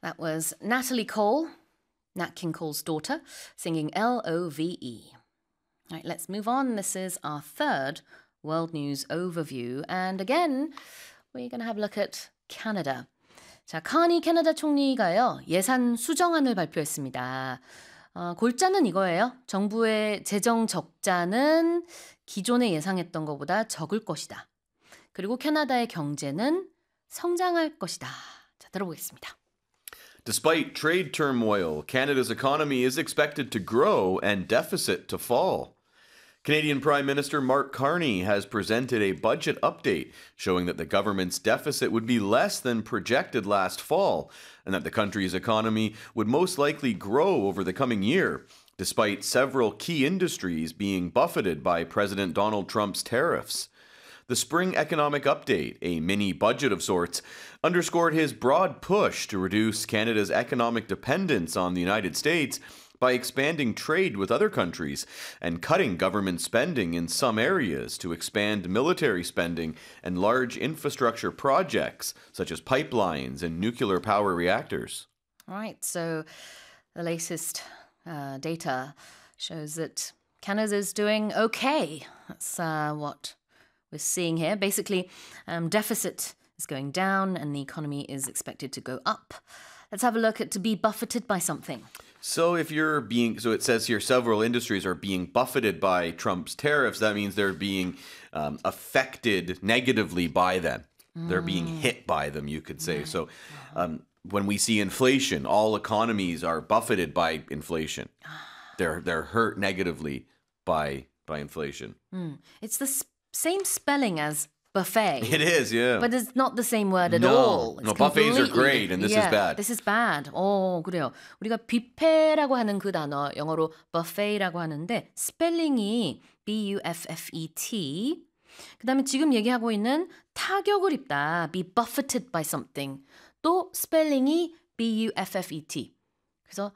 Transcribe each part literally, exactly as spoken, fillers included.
That was Natalie Cole, Nat King Cole's daughter, singing L O V E. All right, let's move on. This is our third world news overview. And again, we're going to have a look at Canada. 자, 카니 캐나다 총리가요, 예산 수정안을 발표했습니다. 어, 골자는 이거예요. 정부의 재정 적자는 기존에 예상했던 것보다 적을 것이다. 그리고 캐나다의 경제는 성장할 것이다. 자, 들어보겠습니다. Despite trade turmoil, Canada's economy is expected to grow and deficit to fall. Canadian Prime Minister Mark Carney has presented a budget update showing that the government's deficit would be less than projected last fall and that the country's economy would most likely grow over the coming year, despite several key industries being buffeted by President Donald Trump's tariffs. The Spring Economic Update, a mini budget of sorts, underscored his broad push to reduce Canada's economic dependence on the United States by expanding trade with other countries and cutting government spending in some areas to expand military spending and large infrastructure projects such as pipelines and nuclear power reactors. All right, so the latest uh, data shows that Canada is doing okay. That's uh, what we're seeing here. Basically, um, deficit is going down and the economy is expected to go up. Let's have a look at to be buffeted by something. So if you're being, so it says here several industries are being buffeted by Trump's tariffs. That means they're being um, affected negatively by them. Mm. They're being hit by them, you could say. So um, when we see inflation, all economies are buffeted by inflation. They're they're hurt negatively by by inflation. Mm. It's the sp- same spelling as buffet. It is, yeah. But it's not the same word at no. all. It's no, buffets are completely- great and this yeah, is bad. This is bad. 어, 그래요. 우리가 뷔페라고 하는 그 단어 영어로 buffet라고 하는데 스펠링이 B U F F E T. 그다음에 지금 얘기하고 있는 타격을 입다. be buffeted by something. 또 스펠링이 B U F F E T. 그래서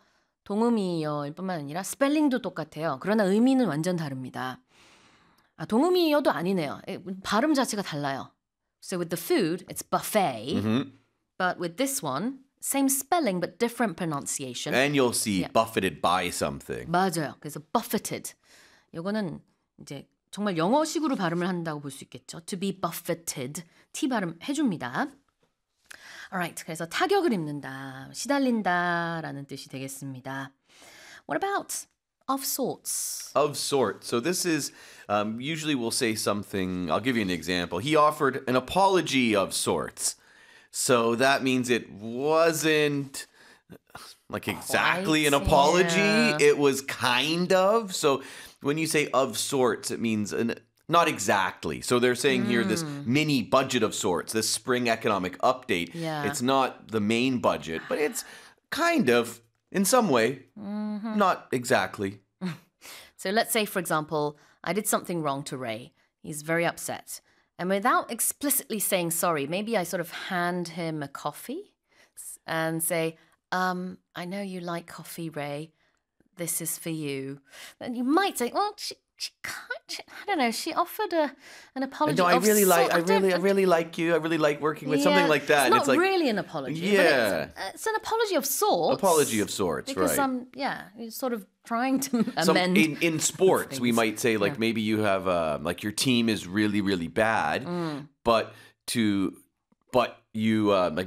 동음이어일 뿐만 아니라 스펠링도 똑같아요. 그러나 의미는 완전 다릅니다. 아, 동음이어도 아니네요. 발음 자체가 달라요. So with the food, it's buffet. Mm-hmm. But with this one, same spelling but different pronunciation. And you'll see Yeah. buffeted by something. 맞아요. 그래서 buffeted. 이거는 이제 정말 영어식으로 발음을 한다고 볼 수 있겠죠. To be buffeted. T 발음 해줍니다. Alright. 그래서 타격을 입는다, 시달린다라는 뜻이 되겠습니다. What about of sorts? Of sorts. So this is, um, usually we'll say something, I'll give you an example. He offered an apology of sorts. So that means it wasn't like exactly Quite, an apology. yeah. It was kind of. So when you say of sorts, it means an, not exactly. So they're saying here this mini budget of sorts, this spring economic update. Yeah. It's not the main budget, but it's kind of, in some way, not exactly. So let's say, for example, I did something wrong to Ray. He's very upset. And without explicitly saying sorry, maybe I sort of hand him a coffee and say, um, I know you like coffee, Ray. This is for you. And you might say, well, she, she can't, she, I don't know, she offered a, an apology. No, I of really like. sort- I really, I don't- really like you. I really like working with Yeah, something like that. It's not it's like really an apology. Yeah. But it's, uh, it's an apology of sorts. apology of sorts, Because right? um, yeah, you're sort of trying to Some- amend. in in sports, we things. might say like Yeah. maybe you have uh, like your team is really really bad, Mm. but to but you uh, like